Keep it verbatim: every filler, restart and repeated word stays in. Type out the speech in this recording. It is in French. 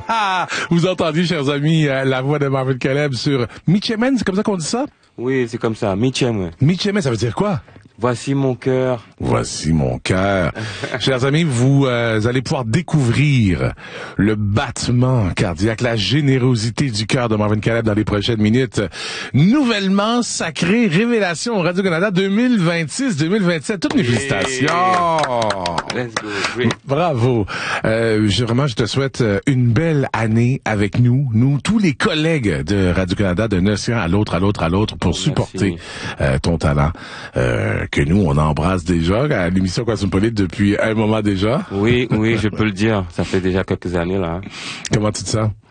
Vous entendiez, chers amis, euh, la voix de Marvin Caleb sur Michemen, c'est comme ça qu'on dit ça? Oui, c'est comme ça, Michemen. Michemen, ça veut dire quoi? Voici mon cœur. Voici mon cœur. Chers amis, vous euh, allez pouvoir découvrir le battement cardiaque, la générosité du cœur de Marvin Caleb dans les prochaines minutes. Nouvellement sacré Révélation Radio-Canada deux mille vingt-six deux mille vingt-sept. Toutes mes félicitations. Let's go. Great. Bravo. Euh, je, vraiment, je te souhaite une belle année avec nous, nous, tous les collègues de Radio-Canada, d'un océan à l'autre, à l'autre, à l'autre, pour Merci. supporter euh, ton talent. Euh, que nous, on embrasse déjà à l'émission Cosmopolite depuis un moment déjà. Oui, oui, je peux le dire. Ça fait déjà quelques années, là. Comment tu te sens?